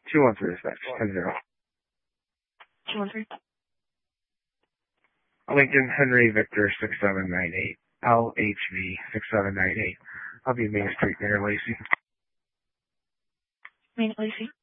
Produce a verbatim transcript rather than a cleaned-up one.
two one three dispatch, ten zero. two one three. Lincoln Henry Victor six seven nine eight. L H V six seven nine eight. I'll be Main Street, Mayor Lacey. Main Lacey.